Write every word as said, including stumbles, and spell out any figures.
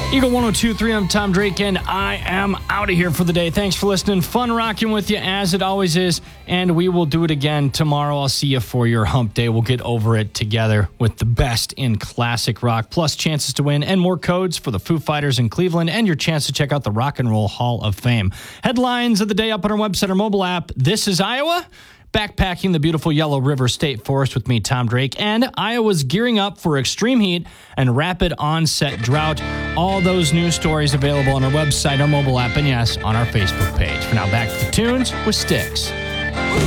Eagle one oh two point three, I'm Tom Drake, and I am out of here for the day. Thanks for listening. Fun rocking with you, as it always is, and we will do it again tomorrow. I'll see you for your hump day. We'll get over it together with the best in classic rock, plus chances to win and more codes for the Foo Fighters in Cleveland and your chance to check out the Rock and Roll Hall of Fame. Headlines of the day up on our website or mobile app. This is Iowa. Backpacking the beautiful Yellow River State Forest with me, Tom Drake, and Iowa's gearing up for extreme heat and rapid onset drought. All those news stories available on our website, our mobile app, and yes, on our Facebook page. For now, back to the tunes with Styx.